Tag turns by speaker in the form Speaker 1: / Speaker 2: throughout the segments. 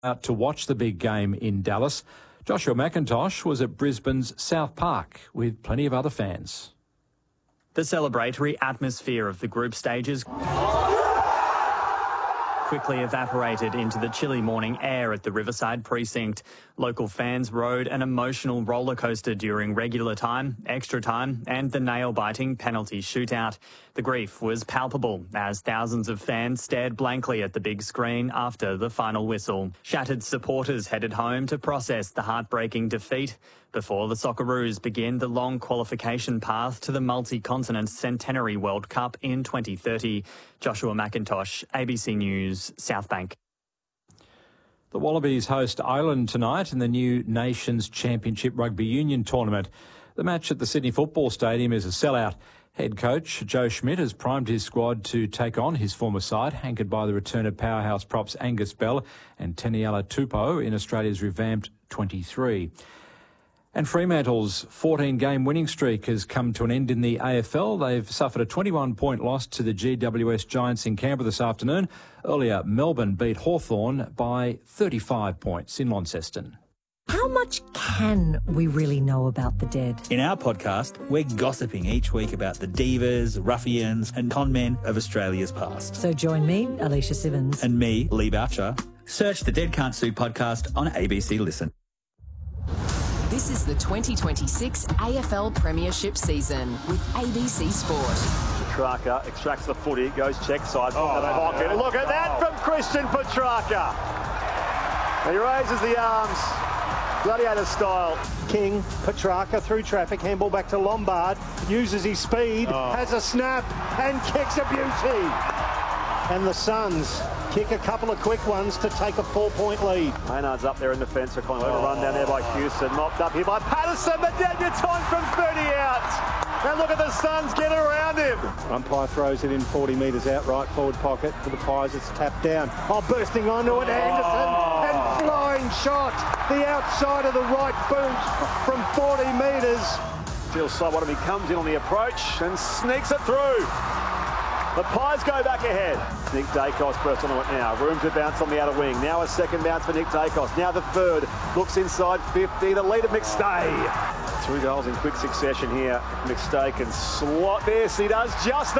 Speaker 1: Out to watch the big game in Dallas. Joshua McIntosh was at Brisbane's South Park with plenty of other fans.
Speaker 2: The celebratory atmosphere of the group stages quickly evaporated into the chilly morning air at the Riverside precinct. Local fans rode an emotional roller coaster during regular time, extra time and the nail-biting penalty shootout. The grief was palpable as thousands of fans stared blankly at the big screen after the final whistle. Shattered supporters headed home to process the heartbreaking defeat before the Socceroos begin the long qualification path to the multi-continent Centenary World Cup in 2030. Joshua McIntosh, ABC News, Southbank.
Speaker 1: The Wallabies host Ireland tonight in the new Nations Championship Rugby Union tournament. The match at the Sydney Football Stadium is a sellout. Head coach Joe Schmidt has primed his squad to take on his former side, anchored by the return of powerhouse props Angus Bell and Taniela Tupou in Australia's revamped 23. And Fremantle's 14-game winning streak has come to an end in the AFL. They've suffered a 21-point loss to the GWS Giants in Canberra this afternoon. Earlier, Melbourne beat Hawthorn by 35 points in Launceston.
Speaker 3: How much can we really know about the dead?
Speaker 4: In our podcast, we're gossiping each week about the divas, ruffians and con men of Australia's past.
Speaker 3: So join me, Alicia Simmons.
Speaker 4: And me, Lee Boucher. Search the Dead Can't Sue podcast on ABC Listen.
Speaker 5: This is the 2026 AFL Premiership season with ABC Sport.
Speaker 6: Petrarca extracts the footy, goes check side from the pocket. Look at that from Christian Petrarca. He raises the arms, gladiator style.
Speaker 7: King, Petrarca through traffic, handball back to Lombard, uses his speed, has a snap and kicks a beauty. And the Suns kick a couple of quick ones to take a 4-point lead.
Speaker 6: Maynard's up there in defence for Collingwood. A run down there by Houston, mopped up here by Patterson, but Daniel time from 30 out. And look at the Suns get around him.
Speaker 7: Umpire throws it in 40 metres out, right forward pocket. For the Pies, it's tapped down. Bursting onto it, Anderson. And flying shot. The outside of the right boot from 40 metres.
Speaker 6: Steals side bottom, he comes in on the approach and sneaks it through. The Pies go back ahead. Nick Dacos bursts onto it now. Room to bounce on the outer wing. Now a second bounce for Nick Dacos. Now the third. Looks inside 50. The lead of McStay. 2 goals in quick succession here. McStay can slot this. He does just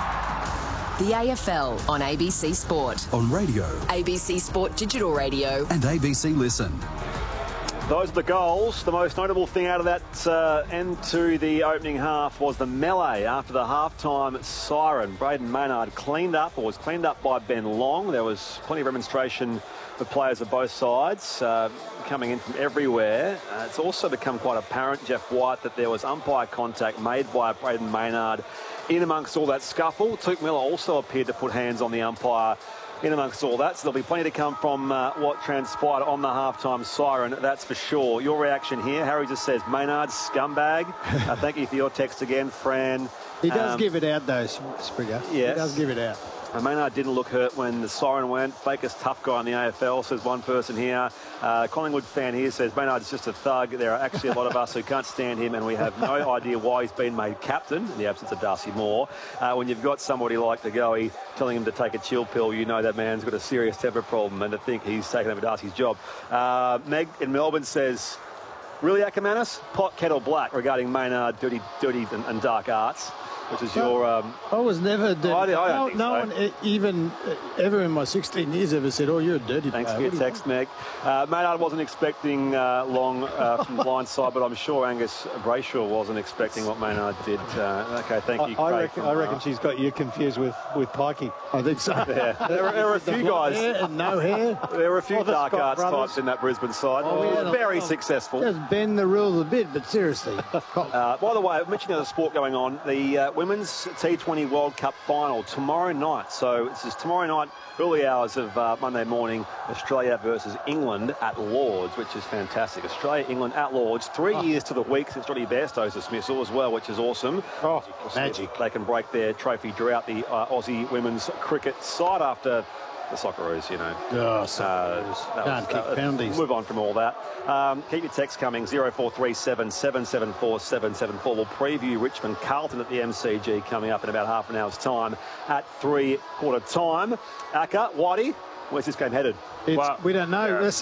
Speaker 6: that.
Speaker 5: The AFL on ABC Sport.
Speaker 8: On radio.
Speaker 5: ABC Sport Digital Radio.
Speaker 8: And ABC Listen.
Speaker 6: Those are the goals. The most notable thing out of that end to the opening half was the melee after the halftime siren. Braden Maynard was cleaned up by Ben Long. There was plenty of demonstration for players of both sides coming in from everywhere. It's also become quite apparent, Jeff White, that there was umpire contact made by Braden Maynard in amongst all that scuffle. Tuke Miller also appeared to put hands on the umpire in amongst all that, so there'll be plenty to come from what transpired on the halftime siren, that's for sure. Your reaction here, Harry just says, Maynard, scumbag. Thank you for your text again, Fran.
Speaker 7: He does give it out though, Springer.
Speaker 6: Yes.
Speaker 7: He does give it out.
Speaker 6: Maynard didn't look hurt when the siren went. Fakest tough guy in the AFL, says one person here. Collingwood fan here says Maynard's just a thug. There are actually a lot of us who can't stand him, and we have no idea why he's been made captain in the absence of Darcy Moore. When you've got somebody like De Goey telling him to take a chill pill, you know that man's got a serious temper problem, and to think he's taken over Darcy's job. Meg in Melbourne says, really, Ackermanis? Pot, kettle, black regarding Maynard, dirty and dark arts. Which is your...
Speaker 7: I was never dirty.
Speaker 6: I don't think
Speaker 7: no
Speaker 6: so.
Speaker 7: one even ever in my 16 years ever said, oh, you're a dirty
Speaker 6: Thanks
Speaker 7: player.
Speaker 6: for your text, Meg. Maynard wasn't expecting long from the blind side, but I'm sure Angus Brayshaw wasn't expecting what Maynard did. Okay, thank you, Craig.
Speaker 7: I reckon she's got you confused with Pikey. I think so.
Speaker 6: Yeah. There were a few guys...
Speaker 7: Hair and no hair.
Speaker 6: There were a few
Speaker 7: the
Speaker 6: dark
Speaker 7: Scott
Speaker 6: arts
Speaker 7: brothers.
Speaker 6: types in that Brisbane side.
Speaker 7: Yeah,
Speaker 6: Very successful.
Speaker 7: Just bend the rules a bit, but seriously.
Speaker 6: By the way, I mentioned the sport going on. The Women's T20 World Cup final tomorrow night. So this is tomorrow night, early hours of Monday morning, Australia versus England at Lords, which is fantastic. Australia, England at Lords. 3 years to the week since Johnny Bairstow's dismissal as well, which is awesome.
Speaker 7: Oh, magic.
Speaker 6: They can break their trophy drought, the Aussie women's cricket side after the Socceroos, you know.
Speaker 7: Can't kick penalties.
Speaker 6: Move on from all that. Keep your text coming, 0437 774 774. We'll preview Richmond Carlton at the MCG coming up in about half an hour's time at 3/4 time. Acker, Whitey, where's this game headed?
Speaker 7: We don't know.